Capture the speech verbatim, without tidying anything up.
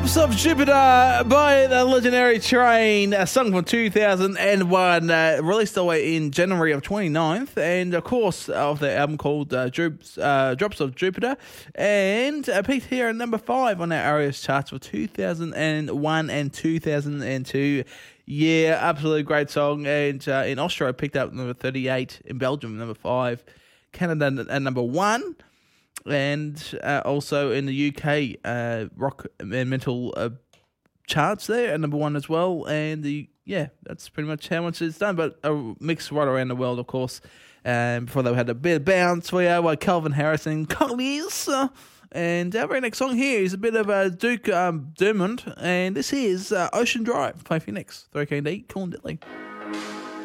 Of Jupiter by the legendary Train, a song from two thousand one, uh, released away in January of twenty-ninth, and of course of the album called uh, Droops, uh, Drops of Jupiter, and uh, peaked here at number five on our A R I S charts for two thousand one and two thousand two. Yeah, absolutely great song, and uh, in Austria it picked up number thirty-eight, in Belgium number five, Canada at number one. And uh, also in the U K, uh, rock and metal uh, charts there at number one as well. And the yeah, that's pretty much how much it's done. But a mix right around the world, of course. Um, before that, we had a bit of bounce for you by Calvin Harris and Colliers. Uh, and our very next song here is a bit of a Duke um, Dumont, and this is uh, Ocean Drive. Play for you next. three K D, Cool and Diddley.